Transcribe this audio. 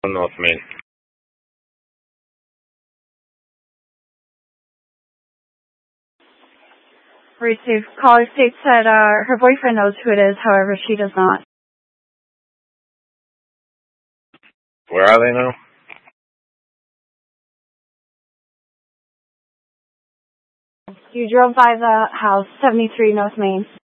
North Main. Received. Caller states that her boyfriend knows who it is, however, she does not. Where are they now? You drove by the house, 73 North Main.